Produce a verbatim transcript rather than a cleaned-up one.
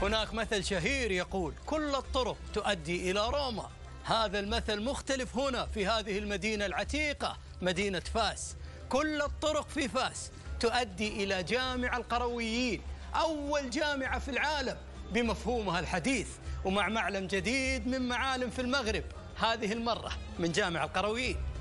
هناك مثل شهير يقول: كل الطرق تؤدي إلى روما. هذا المثل مختلف هنا في هذه المدينة العتيقة، مدينة فاس. كل الطرق في فاس تؤدي إلى جامع القرويين، أول جامعة في العالم بمفهومها الحديث، ومع معلم جديد من معالم في المغرب، هذه المرة من جامع القرويين.